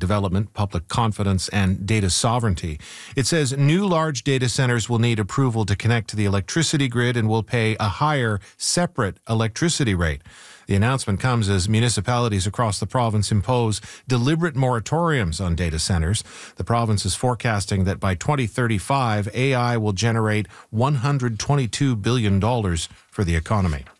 development, public confidence, and data sovereignty. It says new large data centers will need approval to connect to the electricity grid and will pay a higher, separate electricity rate. The announcement comes as municipalities across the province impose deliberate moratoriums on data centers. The province is forecasting that by 2035, AI will generate $122 billion for the economy.